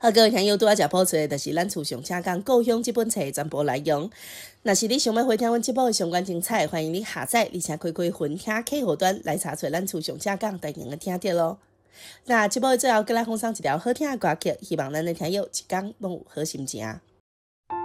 好，各位听友拄仔食播出的，就是咱厝上请讲故乡这本册的全部内容。若是你想要回听阮节目的相关精彩，欢迎你下载，而且开分听客户端来查找咱厝上请讲，就能听到咯。那节目的最后，再来奉上一条好听的歌曲，希望咱的听友一天拢有好心情。